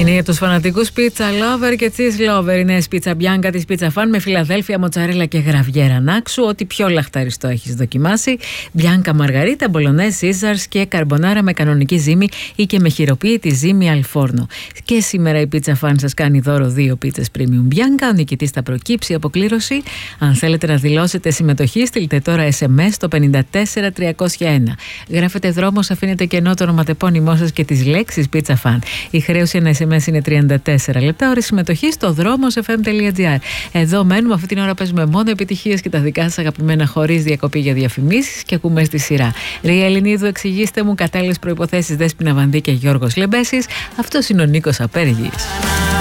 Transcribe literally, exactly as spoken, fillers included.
Είναι για τους φανατικούς pizza lover και cheese lover. Είναι πίτσα μπιάνκα της Pizza Fan με Φιλαδέλφια, μοτσαρέλα και γραβιέρα νάξου. Ό,τι πιο λαχταριστό έχεις δοκιμάσει. Μπιάνκα μαργαρίτα, μπολονές, σίζαρς και καρμπονάρα με κανονική ζύμη ή και με χειροποίητη ζύμη αλφόρνο. Και σήμερα η Pizza Fan σας κάνει δώρο δύο πίτσες premium μπιάνκα. Ο νικητής θα προκύψει από κλήρωση. Αν θέλετε να δηλώσετε συμμετοχή, στείλτε τώρα ες εμ ες στο πέντε τέσσερα τριακόσια ένα. Γράφετε δρόμος, αφήνετε κενό το ονοματεπώνυμό σας και τις λέξεις Pizza Fan. Η χρέωση ένα ες εμ ες είναι τριάντα τέσσερα λεπτά. Ώρες συμμετοχής στο δρόμος εφ εμ τελεία τζι άρ. Εδώ μένουμε, αυτή την ώρα παίζουμε μόνο επιτυχίες και τα δικά σας αγαπημένα χωρίς διακοπή για διαφημίσεις και ακούμε στη σειρά. Ρία Ελληνίδου, εξηγήστε μου, κατάλληλες προϋποθέσεις, Δέσποινα Βανδύ και Γιώργος Λεμπέσης. Αυτός είναι ο Νίκος Απέργης.